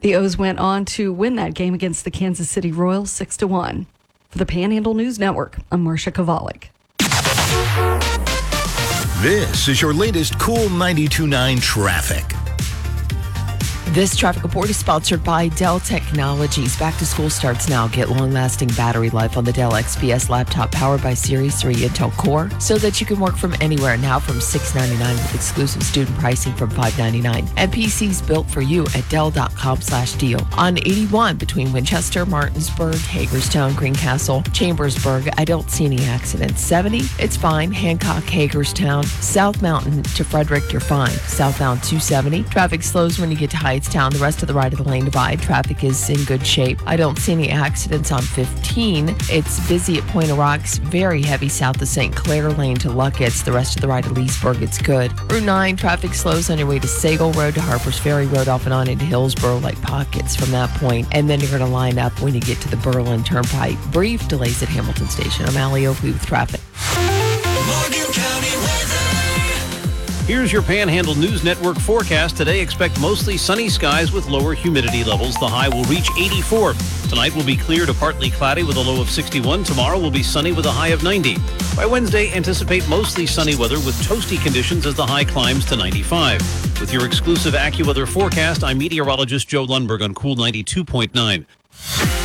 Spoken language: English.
The O's went on to win that game against the Kansas City Royals 6-1. For the Panhandle News Network, I'm Marcia Kovalik. This is your latest Cool 92.9 traffic. This traffic report is sponsored by Dell Technologies. Back to school starts now. Get long-lasting battery life on the Dell XPS laptop powered by Series 3 Intel Core so that you can work from anywhere. Now from $699 with exclusive student pricing from $599. And PCs built for you at Dell.com/deal. On 81 between Winchester, Martinsburg, Hagerstown, Greencastle, Chambersburg, I don't see any accidents. 70, it's fine. Hancock, Hagerstown, South Mountain to Frederick, you're fine. Southbound 270. Traffic slows when you get to Hightstown. The rest of the right of the lane divide. Traffic is in good shape. I don't see any accidents on 15. It's busy at Point of Rocks. Very heavy south of St. Clair Lane to Luckett's. The rest of the right of Leesburg, it's good. Route 9, traffic slows on your way to Sagal Road to Harpers Ferry Road, off and on into Hillsborough, like pockets from that point. And then you're going to line up when you get to the Berlin Turnpike. Brief delays at Hamilton Station. I'm Allie Oakley with traffic. Morgan County weather. Here's your Panhandle News Network forecast. Today, expect mostly sunny skies with lower humidity levels. The high will reach 84. Tonight will be clear to partly cloudy with a low of 61. Tomorrow will be sunny with a high of 90. By Wednesday, anticipate mostly sunny weather with toasty conditions as the high climbs to 95. With your exclusive AccuWeather forecast, I'm meteorologist Joe Lundberg on Cool 92.9.